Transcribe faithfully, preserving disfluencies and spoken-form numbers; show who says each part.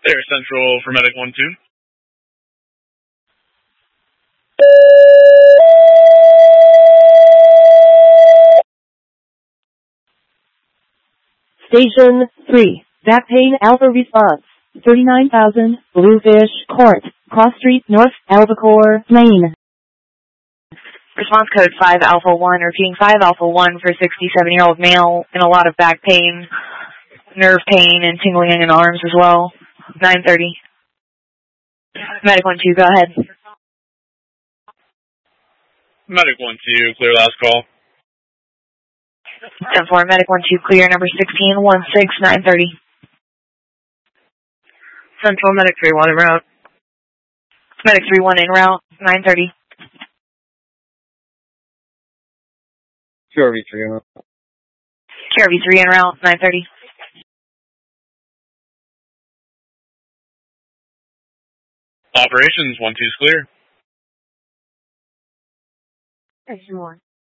Speaker 1: Air Central for Medic one two.
Speaker 2: Station three, back pain alpha response, thirty-nine thousand, Bluefish Court, Cross Street North, Albacore, Maine.
Speaker 3: Response code five Alpha one, repeating five Alpha one for sixty-seven-year-old male in a lot of back pain, nerve pain, and tingling in arms as well. nine thirty. Medic one two, go ahead.
Speaker 1: Medic one two, clear last call.
Speaker 3: ten four, Medic one two, clear, number sixteen one six, nine thirty.
Speaker 4: Central, Medic three one en route.
Speaker 3: Medic three one en route, nine thirty.
Speaker 5: Q R V three en route.
Speaker 3: Q R V three en route, nine thirty.
Speaker 1: Operations one two's clear.
Speaker 2: There's more.